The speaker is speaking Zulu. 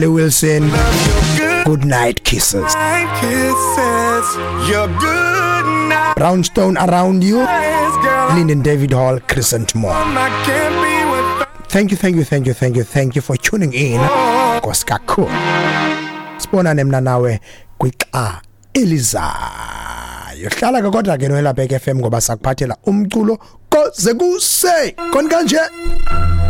Wilson, good night kisses. You're good night. Brownstone around you. Lyndon David Hall, Crescent Mall. Thank you for tuning in. Koskakho. Sibona nemna nawe kwixa elizayo. Hlala ke kodwa ke noela Bhek FM ngoba sakuphathela umculo koze kuse. Kon kanje.